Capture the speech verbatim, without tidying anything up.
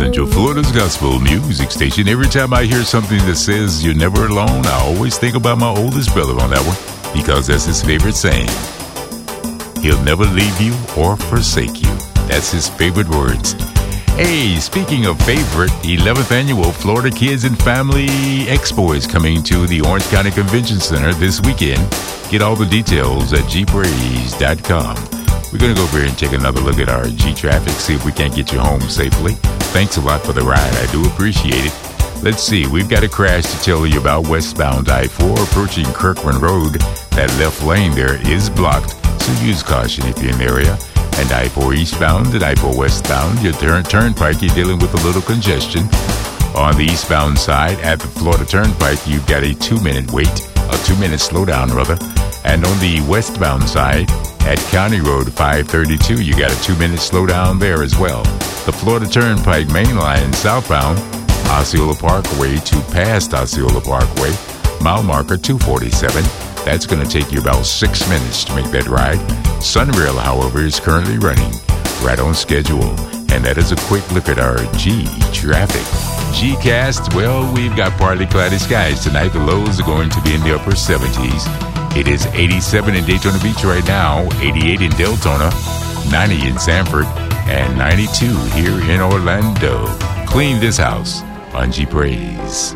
Central Florida's gospel music station. Every time I hear something that says you're never alone, I always think about my oldest brother on that one, because that's his favorite saying. He'll never leave you or forsake you. That's his favorite words. Hey, speaking of favorite, eleventh Annual Florida Kids and Family Expo is coming to the Orange County Convention Center this weekend. Get all the details at g praise dot com. We're going to go over here and take another look at our G-Traffic, see if we can't get you home safely. Thanks a lot for the ride. I do appreciate it. Let's see. We've got a crash to tell you about westbound I four approaching Kirkland Road. That left lane there is blocked, so use caution if you're in the area. And I four eastbound and I four westbound, your turn turnpike, you're dealing with a little congestion. On the eastbound side, at the Florida Turnpike, you've got a two-minute wait, a two-minute slowdown, rather. And on the westbound side, at County Road five thirty-two, you got a two-minute slowdown there as well. The Florida Turnpike main line southbound, Osceola Parkway to past Osceola Parkway, mile marker two forty-seven. That's going to take you about six minutes to make that ride. Sunrail, however, is currently running right on schedule. And that is a quick look at our G-Traffic. G-Cast, well, we've got partly cloudy skies tonight. The lows are going to be in the upper seventies. It is eighty-seven in Daytona Beach right now, eighty-eight in Deltona, ninety in Sanford, and ninety-two here in Orlando. Clean this house on G-Praise.